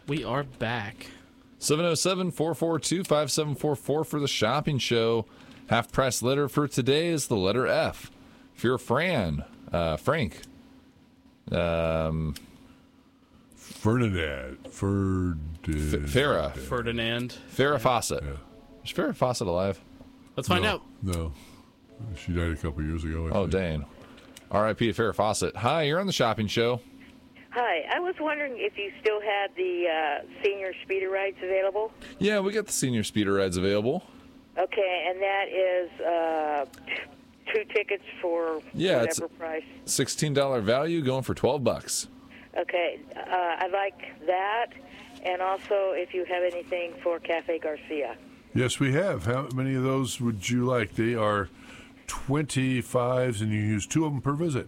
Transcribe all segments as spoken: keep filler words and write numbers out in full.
We are back. seven oh seven, four four two, five seven four four for the shopping show. Half price letter for today is the letter F. If you're a Fran, uh, Frank. Um, Ferdinand. Ferd. F- Farrah. Ferdinand. Farrah Fawcett. Yeah. Is Farrah Fawcett alive? Let's find no, out. No. She died a couple years ago. I Oh, think. dang. R I P to Farrah Fawcett. Hi, you're on the shopping show. Hi, I was wondering if you still had the uh, senior speeder rides available. Yeah, we got the senior speeder rides available. Okay, and that is uh, t- two tickets for Yeah, whatever it's price. sixteen dollars value going for twelve bucks. Okay, uh, I like that, and also if you have anything for Cafe Garcia. Yes, we have. How many of those would you like? They are twenty-fives, and you use two of them per visit.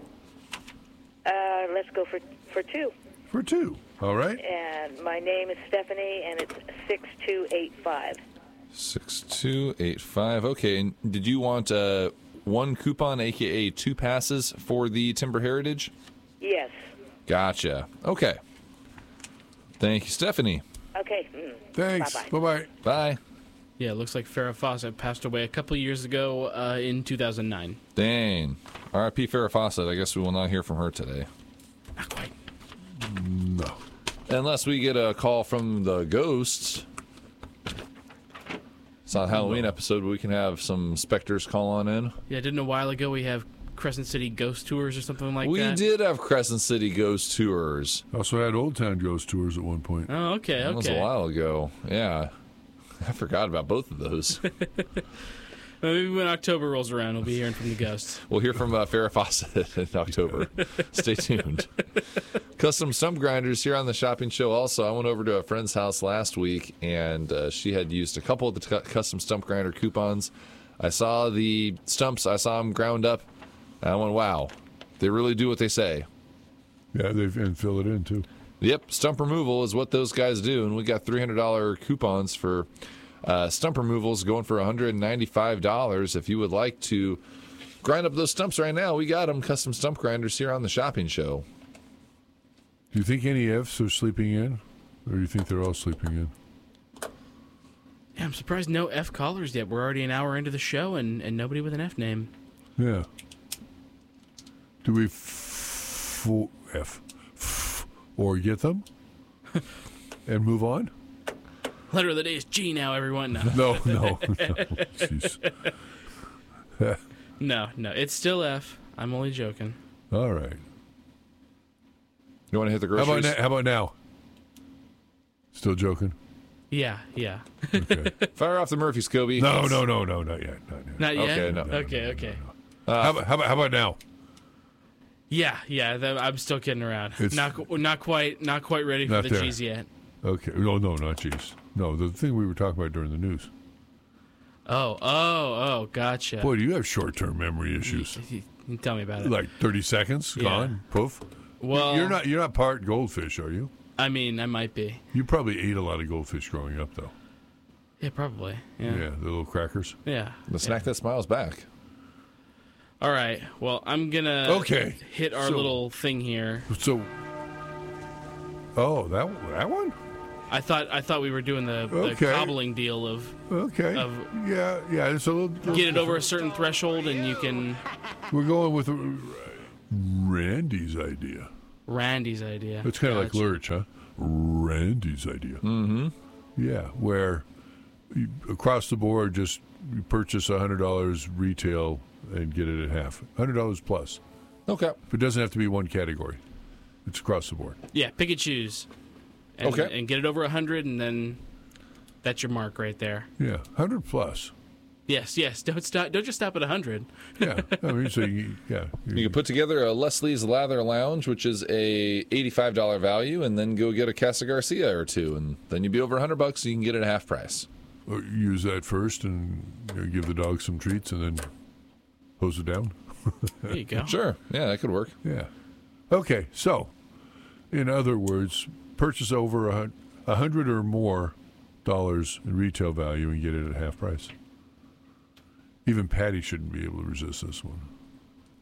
Uh, let's go for for two. For two. All right. And my name is Stephanie, and it's six two eight five. six two eight five. Okay, and did you want uh, one coupon, a k a two passes for the Timber Heritage? Yes. Gotcha. Okay. Thank you, Stephanie. Okay. Mm. Thanks. Bye-bye. Bye-bye. Bye. Yeah, it looks like Farrah Fawcett passed away a couple years ago uh, in two thousand nine. Dang. R I P Farrah Fawcett. I guess we will not hear from her today. Not quite. No. Unless we get a call from the ghosts. It's not a Halloween episode, but we can have some specters call on in. Yeah, didn't a while ago we have Crescent City Ghost Tours or something like we that? did have Crescent City Ghost Tours. Also had Old Town Ghost Tours at one point. Oh, okay, okay. That was a while ago. Yeah. I forgot about both of those. Well, maybe when October rolls around, we'll be hearing from the ghosts. We'll hear from uh, Farrah Fawcett in October. Stay tuned. Custom Stump Grinders here on the shopping show also. I went over to a friend's house last week, and uh, she had used a couple of the t- Custom Stump Grinder coupons. I saw the stumps. I saw them ground up. And I went, wow, they really do what they say. Yeah, they've and fill it in too. Yep, stump removal is what those guys do, and we got three hundred dollars coupons for uh, stump removals going for one hundred ninety-five dollars. If you would like to grind up those stumps right now, we got them, Custom Stump Grinders here on the shopping show. Do you think any Fs are sleeping in, or do you think they're all sleeping in? Yeah, I'm surprised no F callers yet. We're already an hour into the show and, and nobody with an F name. Yeah. Do we f- F, f or get them and move on? Letter of the day is G now, everyone. No, No, no, no. Jeez. no, no. It's still F. I'm only joking. All right. You want to hit the How about, groceries? na- how about now? Still joking? Yeah, yeah. Okay. Fire off the Murphys, Kobe. No, no, no, no, not yet. Not yet. Not yet? Okay, no. Okay, okay. Uh, How about, how about how about now? Yeah, yeah. That, I'm still kidding around. It's- Not, qu- not quite, not quite ready for Not the there. G's yet. Okay. No, no, not G's. No, the thing we were talking about during the news. Oh, oh, oh. Gotcha. Boy, do you have short-term memory issues? You- you Tell me about it. Like thirty seconds, Yeah. gone, poof. Well, You're not you're not part goldfish, are you? I mean, I might be. You probably ate a lot of goldfish growing up, though. Yeah, probably. Yeah, Yeah. the little crackers. Yeah. The snack that smiles back. All right. Well, I'm gonna Okay. hit our So- little thing here. So, oh, that that one. I thought I thought we were doing the, the Okay. cobbling deal of Okay. Of- yeah, yeah. It's a little. get it over a certain threshold and you can. We're going with uh, Randy's idea. Randy's idea. It's kind of Gotcha. like Lurch, huh? Randy's idea. Mm-hmm. Yeah, where you, across the board, just you purchase a hundred dollars retail and get it at half. Hundred dollars plus. Okay. But it doesn't have to be one category. It's across the board. Yeah, pick and choose. And, Okay. And get it over a hundred, and then that's your mark right there. Yeah, hundred plus. Yes, yes. Don't stop. Don't just stop at a hundred. Yeah, I mean, so you, yeah, You can put together a Leslie's Lather Lounge, which is a eighty-five dollars value, and then go get a Casa Garcia or two, and then you'd be over one hundred bucks, so you can get it at half price. Or use that first and you know, give the dog some treats, and then hose it down. There you go. Sure. Yeah, that could work. Yeah. Okay, so in other words, purchase over a, hun- a hundred or more dollars in retail value and get it at half price. Even Patty shouldn't be able to resist this one.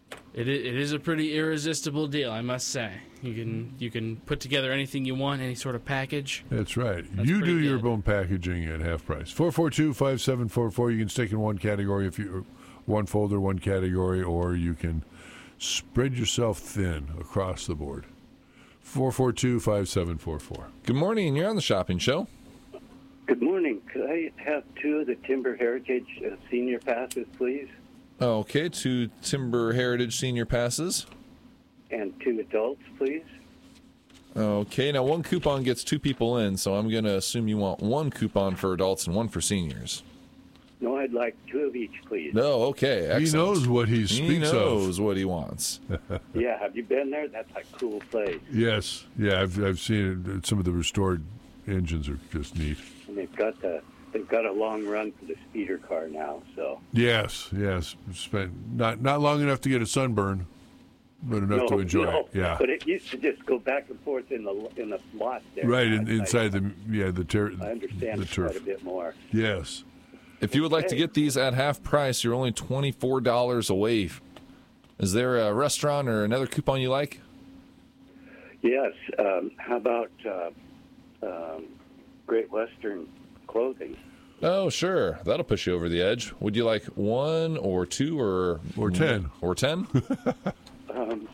It i- it is a pretty irresistible deal, I must say. You can you can put together anything you want, any sort of package. That's right. That's you pretty do your good. own packaging at half price. four four two, five seven four four. You can stick in one category if you one folder, one category, or you can spread yourself thin across the board. four four two, five seven four four. Good morning. You're on the shopping show. Good morning. Could I have two of the Timber Heritage uh, senior passes, please? Okay, two Timber Heritage Senior Passes. And two adults, please? Okay, now one coupon gets two people in, so I'm going to assume you want one coupon for adults and one for seniors. No, I'd like two of each, please. No, okay, excellent. He knows what he speaks He knows of. what he wants. Yeah, have you been there? That's a cool place. Yes. Yeah, I've, I've seen it. Some of the restored engines are just neat. And they've got the they've got a long run for the speeder car now, so Yes, yes. Spent not not long enough to get a sunburn, but enough no, to enjoy no. it. Yeah. But it used to just go back and forth in the in the lot there. Right in, I- inside the yeah the ter- I, I understand the it turf. quite a bit more. Yes. If you would like to Okay. get these at half price, you're only twenty-four dollars away. Is there a restaurant or another coupon you like? Yes. Um, how about uh, um, Great Western Clothing? Oh, sure. That'll push you over the edge. Would you like one or two or... Or ten. Or ten? Um,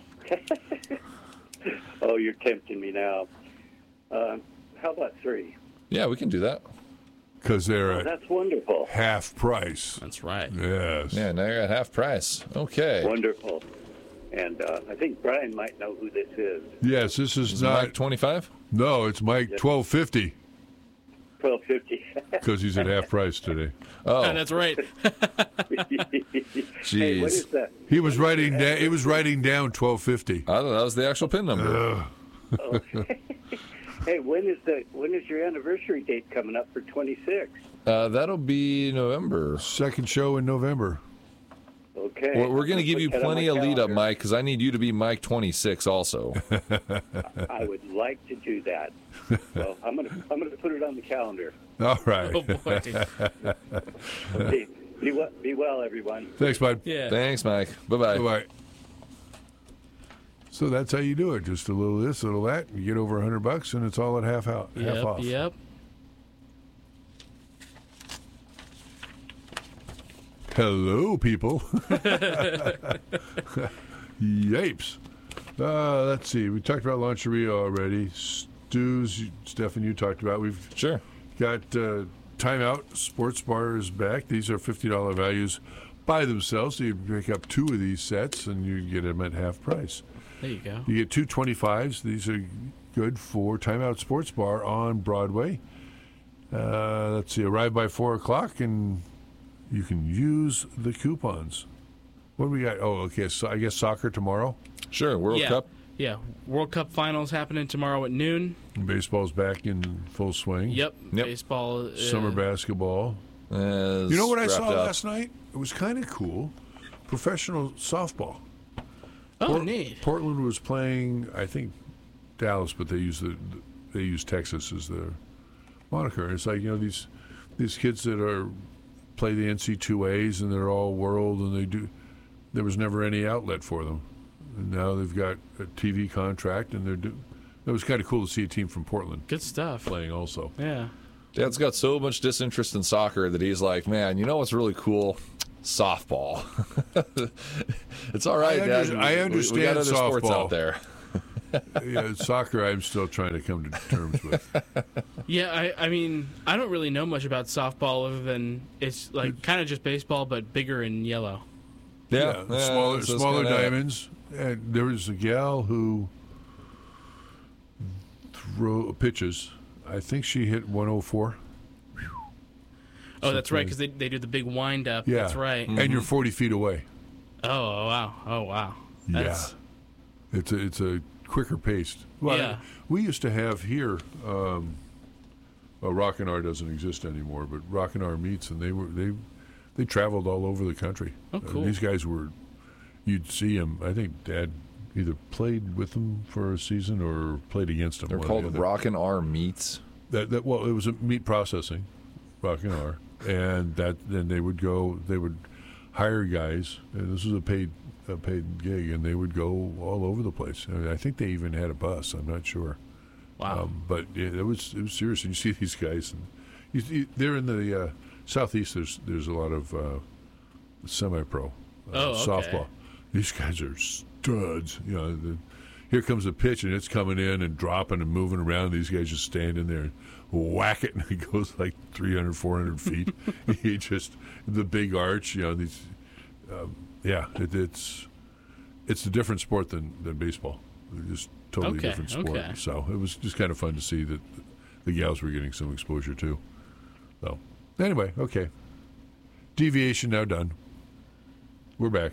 oh, you're tempting me now. Uh, how about three? Yeah, we can do that. Because they're Oh, at that's wonderful. half price. That's right. Yes. Yeah, now you're at half price. Okay. Wonderful. And uh, I think Brian might know who this is. Yes, this is, Is it not. Mike twenty-five? No, it's Mike twelve fifty twelve fifty. because he's at half price today. Oh, That's right. Hey, what is jeez. that? He was writing. Da- he was writing down twelve fifty. I thought that was the actual pin number. Hey, when is the when is your anniversary date coming up for twenty-six? Uh, that'll be November. Second show in November. Okay. We're, we're going to I'll give put you that on plenty my of lead up, calendar. Mike, because I need you to be Mike twenty-six also. I would like to do that. So I'm gonna I'm gonna put it on the calendar. All right. Oh boy. Okay. Be well, be well, everyone. Thanks, bud. Yeah. Thanks, Mike. Bye-bye. Bye. So that's how you do it. Just a little this, a little that. You get over a hundred bucks, and it's all at half out, half Yep. off. Yep. Hello, people. Yapes. Uh, let's see. We talked about Lancheria already. Stews, Stefan, you talked about. We've Sure. got uh, Timeout Sports Bar is back. These are fifty dollars values by themselves. So you pick up two of these sets, and you get them at half price. There you go. You get two twenty-fives. These are good for Timeout Sports Bar on Broadway. Uh, let's see. Arrive by four o'clock, and you can use the coupons. What do we got? Oh, okay. So I guess soccer tomorrow. Sure. World yeah. Cup. Yeah. World Cup finals happening tomorrow at noon. Baseball's back in full swing. Yep. Yep. Baseball. Uh, Summer basketball. is You know what I wrapped saw up. last night? It was kind of cool. Professional softball. Oh, Port- neat. Portland was playing, I think, Dallas, but they use the they use Texas as their moniker. It's like, you know, these these kids that are play the N C double A's and they're all world, and they do. There was never any outlet for them, and now they've got a T V contract, and they're do. It was kind of cool to see a team from Portland Good stuff. playing also. Yeah. Dad's got so much disinterest in soccer that he's like, man, you know what's really cool? Softball. It's all right, I Dad. under- We- I we- We, understand got other sports softball. out there. Yeah, soccer, I'm still trying to come to terms with. Yeah, I, I mean, I don't really know much about softball other than it's like kind of just baseball, but bigger and yellow. Yeah, Yeah, smaller, it's just smaller kinda- diamonds. And there was a gal who throw pitches. I think she hit one oh four. Oh, that's right, Something. because they, they do the big wind up. Yeah, That's right. And you're forty feet away. Oh, oh, wow. Oh, wow. That's, Yeah, it's a it's a quicker paced. Well, Yeah. we used to have here. Um, well, Rock and R doesn't exist anymore, but Rock and R meets, and they were they they traveled all over the country. Oh, Uh, cool. these guys were. You'd see them. I think Dad either played with them for a season or played against them. They're one or called the other. Rockin' R Meats. That, that well, it was a meat processing, Rock and R, and that then they would go. They would hire guys, and this was a paid a paid gig, and they would go all over the place. I, mean, I think they even had a bus. I'm not sure. Wow. Um, but yeah, it was it was serious. And you see these guys, and you, you, they're in the uh, southeast. There's there's a lot of uh, semi-pro uh, Oh, okay. softball. These guys are studs. You know, the, here comes the pitch, and it's coming in and dropping and moving around. These guys just standing there and whack it, and it goes like three hundred, four hundred feet. He just the big arch. You know, these. Um, yeah, it, it's it's a different sport than than baseball. Just totally Okay, different sport. okay. So it was just kind of fun to see that the gals were getting some exposure too. So anyway, okay. Deviation now done. We're back.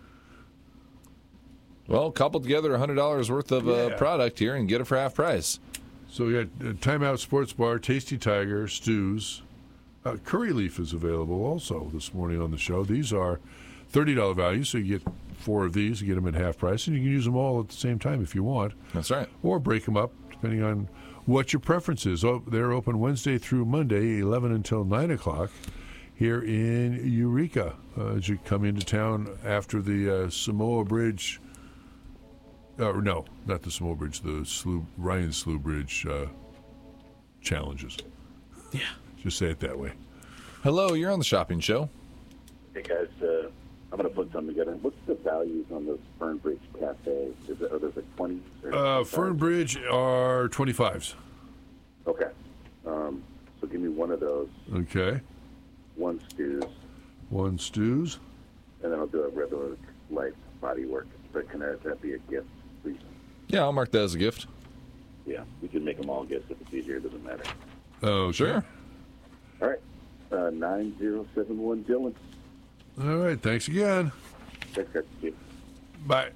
Well, couple together one hundred dollars worth of Yeah. uh, product here and get it for half price. So we got uh, Timeout Sports Bar, Tasty Tiger, Stews. Uh, Curry Leaf is available also this morning on the show. These are thirty dollars value, so you get four of these, you get them at half price, and you can use them all at the same time if you want. That's right. Or break them up, depending on what your preference is. Oh, they're open Wednesday through Monday, eleven until nine o'clock, here in Eureka. Uh, as you come into town after the uh, Samoa Bridge, uh, no, not the Samoa Bridge, the Slough, Ryan Slough Bridge uh, challenges. Yeah. Just say it that way. Hello, you're on the shopping show. Hey guys, uh, I'm going to put something together. What's the values on the Fernbridge Cafe? Is it, are those like twenties? Or Uh, Fernbridge are twenty-fives. Okay. Um, so give me one of those, Okay. one stews, One Stews. and then I'll do a regular light body work. But can that, that be a gift, please? Yeah, I'll mark that as a gift. Yeah, we can make them all gifts if it's easier. It doesn't matter. Oh, Sure. All right. Uh, nine zero seven one Dylan. All right. Thanks again. Thanks, guys. See you. Bye.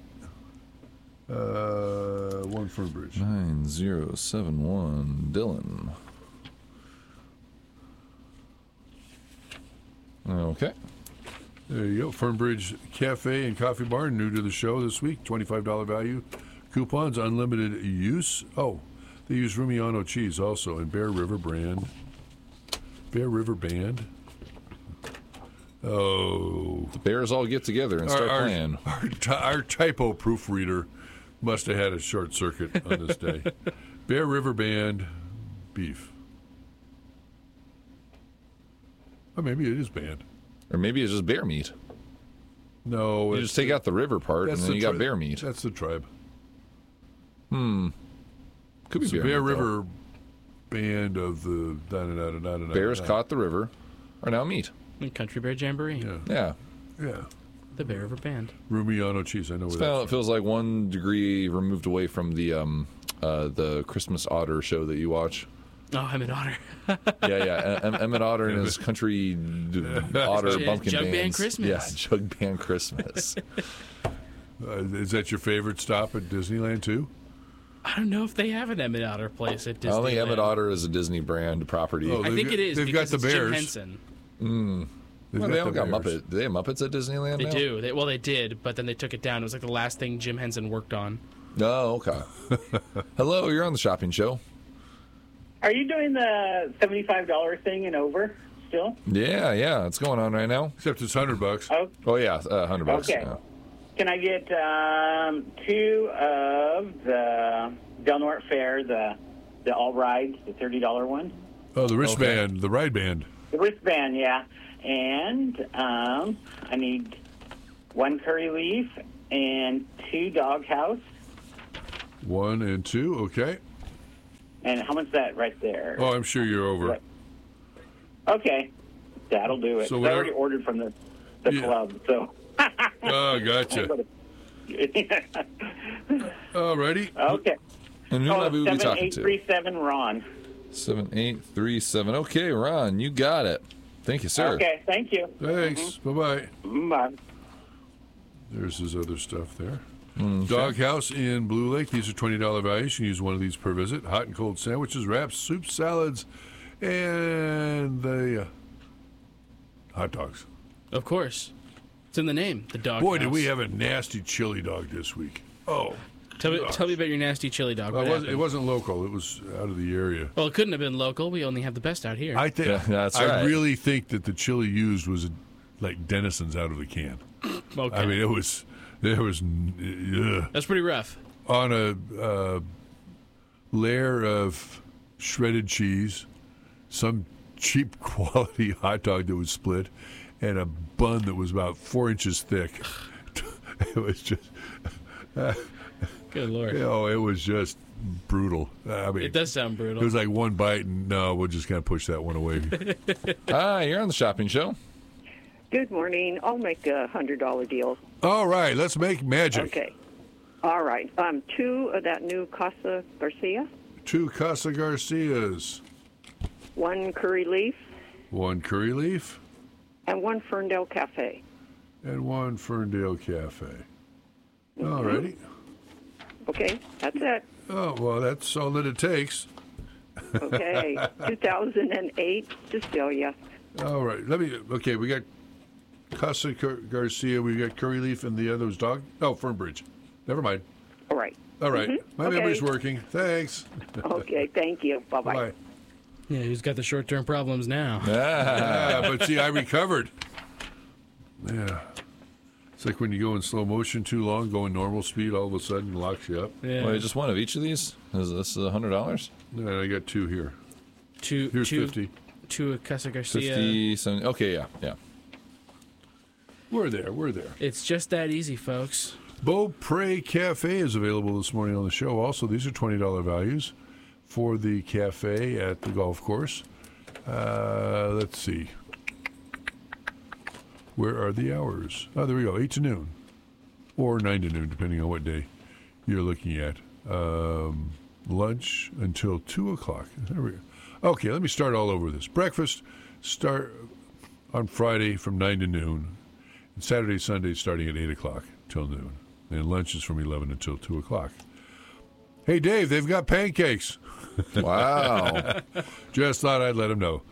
Uh, one Fernbridge. nine zero seven one Dylan. Okay. There you go. Fernbridge Cafe and Coffee Bar, new to the show this week. twenty-five dollars value. Coupons, unlimited use. Oh, they use Rumiano cheese also, and Bear River brand. Bear River Band. Oh. The Bears all get together and start our, playing. Our, ty- our typo proofreader must have had a short circuit on this day. Bear River Band beef. Or maybe it is band. Or maybe it's just bear meat. No, You it's just take out the river part, and that's then the you got tri- bear meat. That's the tribe. Could be It's the bear, Bear meat, though. River Band of the da da da da da da. Bears caught the river are now meat. And Country Bear Jamboree. Yeah, Yeah. yeah. The Bear River Band. Rumiano cheese. I know where Well, that's it feels like one degree removed away from the um, uh, the Christmas Otter show that you watch. Oh, Emmett Otter. Yeah, yeah. Em- Emmett Otter and his country d- otter Jug- bumpkin Jug Band bands. Christmas. Yeah, Jug Band Christmas. from. Uh, is that your favorite stop at Disneyland too? I don't know if they have an Emmett Otter place at I don't think Disneyland. Emmett Otter is a Disney brand property. Oh, I They've think got- it is. they've got because the it's Jim Bears. Henson. They've well, they all the got Bears. Muppet. Do they have Muppets at Disneyland They now? do. They, well, they did, but then they took it down. It was like the last thing Jim Henson worked on. Oh, okay. Hello, you're on the shopping show. Are you doing the seventy-five dollars thing and over still? Yeah, yeah. It's going on right now. Except it's hundred bucks. Oh, Oh, yeah. Uh, one hundred bucks. Okay. Yeah. can I get um, two of the Del Norte Fair, the the all rides, the thirty dollar one? Oh, the wristband, the ride band. The wristband, yeah. And um, I need one curry leaf and two doghouse. One and two. Okay. And how much is that right there? Oh, I'm sure you're over. Right. Okay, that'll do it. So 'Cause I whatever- already ordered from the the Yeah. club, so. Oh, gotcha. Alrighty. Okay. And who Oh, might we be seven talking eight to? three seven Ron. seven eight three seven. Okay, Ron, you got it. Thank you, sir. Okay, thank you. Thanks. Bye bye. Bye. There's his other stuff there. Doghouse in Blue Lake. These are twenty dollars values. You can use one of these per visit. Hot and cold sandwiches, wraps, soups, salads, and the uh, hot dogs. Of course. It's in the name, the dog. Boy, did House. we have a nasty chili dog this week. Oh. Tell me, gosh. tell me about your nasty chili dog. Well, What it, wasn't, it happened? wasn't local. It was out of the area. Well, it couldn't have been local. We only have the best out here. I think. Yeah, that's I right. really think that the chili used was like Denison's out of the can. okay. I mean, it was There was, uh, That's pretty rough. on a uh, layer of shredded cheese, some cheap quality hot dog that was split, and a bun that was about four inches thick. It was just, uh, Good Lord. you know, it was just brutal. I mean, It does sound It brutal. was like one bite, and no, we're just gonna push that one away. Hi, you're on the shopping show. Good morning. I'll make a hundred dollar deal. All right, let's make magic. Okay. All right. Um, two of that new Casa Garcia, Two Casa Garcias, one curry leaf, one curry leaf, and one Ferndale Cafe. and one Ferndale Cafe. All righty. Okay, that's it. Oh, well, that's all that it takes. Okay, two thousand eight Distilia. All right, let me. Okay, we got Casa Gar- Garcia, we got curry leaf, and the other was dog. Oh, Fernbridge. Never mind. All right. All right, Mhm, my okay. memory's working. Thanks. Okay, thank you. Bye bye. Bye. Yeah, who's got the short-term problems now? Yeah, but see, I recovered. Yeah. It's like when you go in slow motion too long, going normal speed, all of a sudden locks you up. Yeah. Wait, just one of each of these? Is this a hundred dollars? And I got two here. two, Here's two, fifty. two of Casa Garcia. Fifty, seventy. Okay, yeah, yeah. We're there. We're there. It's just that easy, folks. Beaupré Cafe is available this morning on the show. Also, these are twenty dollars values for the cafe at the golf course. Uh, let's see. Where are the hours? Oh, there we go. eight to noon. Or nine to noon, depending on what day you're looking at. Um, lunch until two o'clock. There we go. Okay, let me start all over this. Breakfast start on Friday from nine to noon. And Saturday, Sunday starting at eight o'clock till noon. And lunch is from eleven until two o'clock. Hey, Dave, they've got pancakes. Wow. Just thought I'd let them know.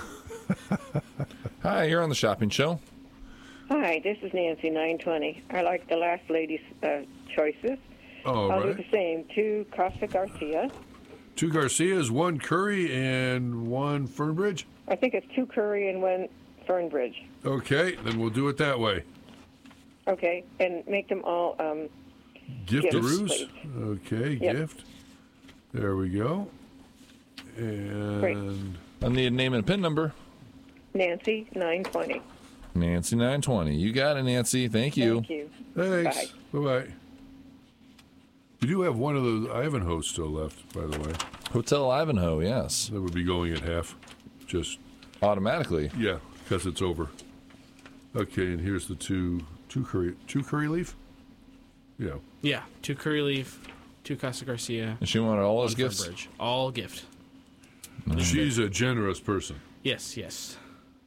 Hi, you're on the shopping show. Hi, this is Nancy, nine twenty. I like the last lady's uh, choices. All I'll right. do the same. Two Casa Garcia. Two Garcias, one curry, and one Fernbridge. I think it's two curry and one Fernbridge. Okay, then we'll do it that way. Okay, and make them all um, Gift Gifts, Ruse. please. Okay, Yep. gift. There we go. And Great. I need a name and a PIN number. Nancy, nine twenty. Nancy nine twenty. You got it, Nancy. Thank you. Thank you. thanks. Bye bye. We do have one of those Ivanhoe still left, by the way. Hotel Ivanhoe, yes. That would be going at half. Just, Automatically. yeah, because it's over. Okay, and here's the two, two curry, two curry leaf? Yeah. Yeah, two curry leaf, two Casa Garcia, And she wanted all those one gifts? Fernbridge. All gift. She's a generous person. Yes, yes.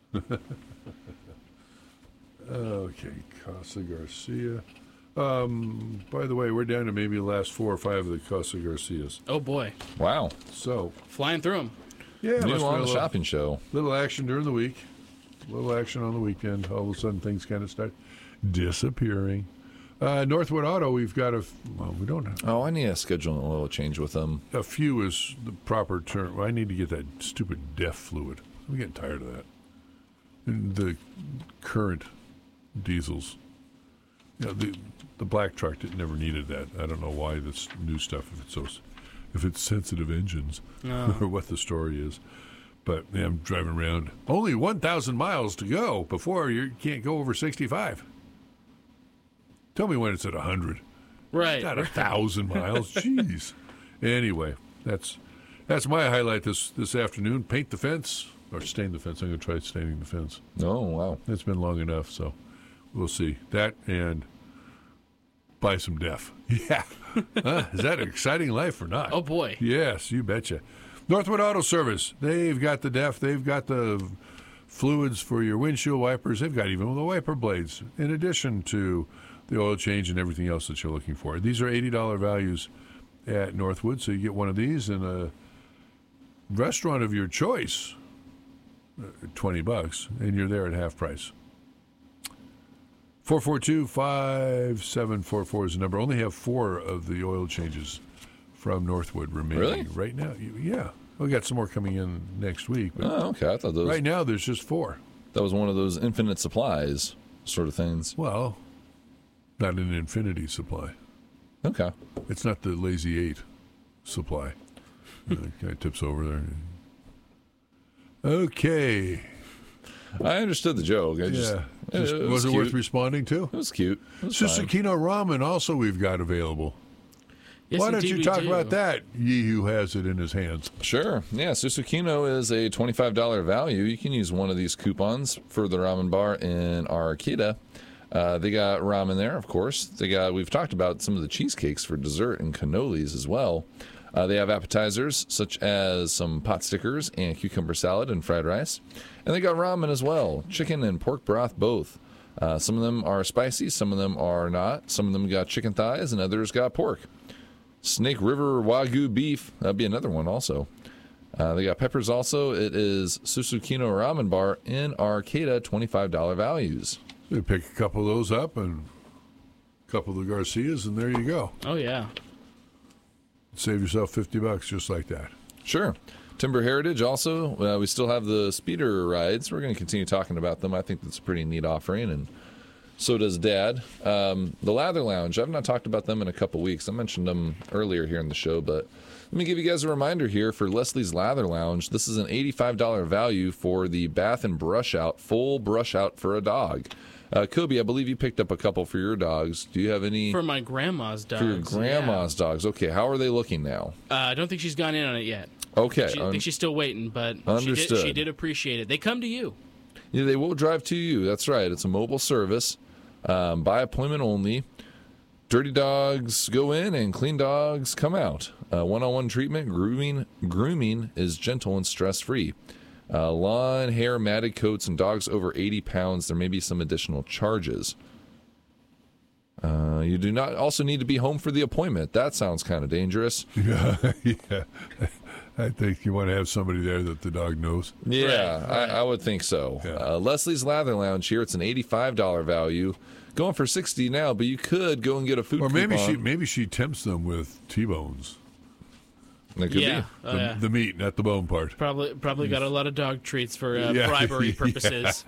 Okay, Casa Garcia. Um, by the way, we're down to maybe the last four or five of the Casa Garcias. Oh boy, Wow. So, flying through them. yeah, New must be on a the little, shopping show. little action during the week, little action on the weekend. All of a sudden, things kind of start disappearing. Uh, Northwood Auto, we've got a, f- well, we don't have, Oh, I need to schedule an oil change with them. a few is the proper term. I need to get that stupid DEF fluid. I'm getting tired of that. And the current diesels. You know, the the black truck it never needed that. I don't know why this new stuff if it's so if it's sensitive engines or what the story is. But yeah, I'm driving around. Only one thousand miles to go before you can't go over sixty-five. Tell me when it's at one hundred. Right. Not a thousand miles. Jeez. Anyway, that's that's my highlight this this afternoon. Paint the fence or stain the fence. I'm going to try staining the fence. Oh, wow. It's been long enough, so we'll see. That and buy some DEF. Yeah. Huh? Is that an exciting life or not? Oh boy. Yes, you betcha. Northwood Auto Service. They've got the DEF. They've got the fluids for your windshield wipers. They've got even the wiper blades, in addition to the oil change and everything else that you're looking for. These are eighty dollars values at Northwood, so you get one of these in a restaurant of your choice, uh, twenty bucks, and you're there at half price. four four two, five seven four four is the number. Only have four of the oil changes from Northwood remaining Really? right now. You- Yeah. We got some more coming in next week, but Oh, okay. I thought those, right now there's just four. that was one of those infinite supplies sort of things. Well, not an infinity supply. Okay. It's not the lazy eight supply. uh, guy tips over there. Okay. I understood the joke. I just, yeah. it, Just, it was, was it cute. worth responding to? It was cute. It was fine. Susukino ramen also we've got available. Yes, Why don't indeed you we talk do. about that, ye who has it in his hands? Sure. Yeah, Susukino is a twenty-five dollars value. You can use one of these coupons for the ramen bar in Arcata. Uh, they got ramen there, of course. They got. We've talked about some of the cheesecakes for dessert and cannolis as well. Uh, they have appetizers such as some pot stickers and cucumber salad and fried rice. And they got ramen as well, chicken and pork broth both. Uh, some of them are spicy, some of them are not. Some of them got chicken thighs and others got pork. Snake River Wagyu beef, that'd be another one also. Uh, they got peppers also. It is Susukino Ramen Bar in Arcata, twenty-five dollars values. You pick a couple of those up and a couple of the Garcias, and there you go. Oh, yeah. Save yourself fifty bucks just like that. Sure. Timber Heritage also. Uh, we still have the speeder rides. We're going to continue talking about them. I think that's a pretty neat offering, and so does Dad. Um, the Lather Lounge. I've not talked about them in a couple weeks. I mentioned them earlier here in the show, but let me give you guys a reminder here for Leslie's Lather Lounge. This is an eighty-five dollars value for the bath and brush out, full brush out for a dog. Uh, Kobe, I believe you picked up a couple for your dogs. Do you have any For my grandma's dogs. for your grandma's dogs? Okay, how are they looking now? Yeah. Uh, I don't think she's gone in on it yet. Okay, She, I un- think she's still waiting, but she did, Understood. she did appreciate it. They come to you. Yeah, they will drive to you. That's right. It's a mobile service, um, by appointment only. Dirty dogs go in and clean dogs come out. Uh, one-on-one treatment, grooming, grooming is gentle and stress-free. Uh, lawn, hair, matted coats, and dogs over eighty pounds. There may be some additional charges. Uh, you do not also need to be home for the appointment. That sounds kind of dangerous. Yeah, yeah. I think you want to have somebody there that the dog knows. Yeah, Right, right. I, I would think so. Yeah. Uh, Leslie's Lather Lounge here. It's an eighty-five dollars value, going for sixty dollars now. But you could go and get a food Or maybe coupon. she maybe she tempts them with T-bones. That could Yeah. be. Oh, The, yeah. the meat, not the bone part. Probably probably got a lot of dog treats for uh, Yeah. bribery purposes.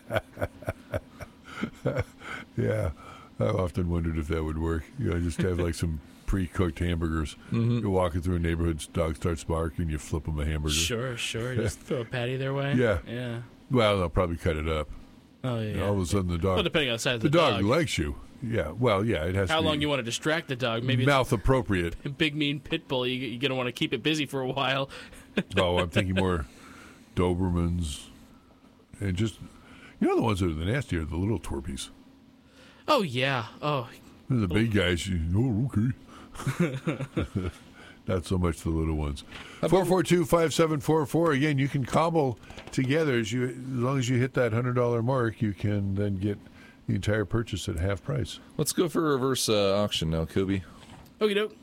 Yeah, I've often wondered if that would work. You know, just have like some pre-cooked hamburgers. Mm-hmm. You're walking through a neighborhood, dog starts barking, you flip them a hamburger. Sure, sure. Just throw a patty their way. Yeah. Yeah. Well, they'll probably cut it up. Oh, yeah. And all of a sudden, the dog, Well, depending on the size of the the, dog, likes you. Yeah. Well, yeah, it has How to long be you want to distract the dog? Maybe mouth appropriate. it's a big, mean pit bull. You, you're going to want to keep it busy for a while. Oh, I'm thinking more Dobermans, and just you know the ones that are the nasty are the little Torpies. Oh, yeah. Oh, The big guys, you oh, okay. Not so much the little ones. four four two, five seven four four. Again, you can cobble together as you as long as you hit that hundred dollar mark. You can then get the entire purchase at half price. Let's go for a reverse uh, auction now, Kobe. okie doke.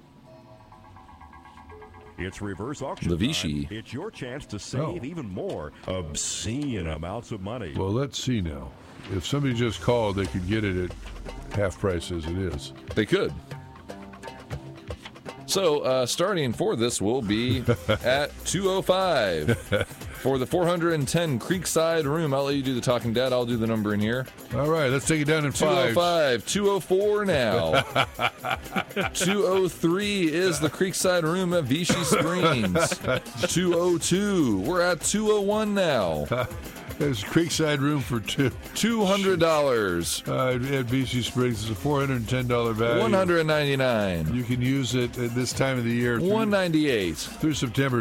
It's reverse auction The Vichy. time. It's your chance to save Oh. even more obscene amounts of money. Well, let's see now. If somebody just called, they could get it at half price as it is. They could. So, uh, starting for this will be at two oh five for the four hundred ten Creekside Room. I'll let you do the talking, Dad. I'll do the number in here. All right, let's take it down in two oh five. five, two oh four now. two oh three is the Creekside Room at Vichy Springs. two oh two. We're at two oh one now. There's Creekside Room for two. two hundred dollars. Uh, at B C Springs, it's a four hundred ten dollars value. one hundred ninety-nine. You can use it at this time of the year through, one ninety-eight. through September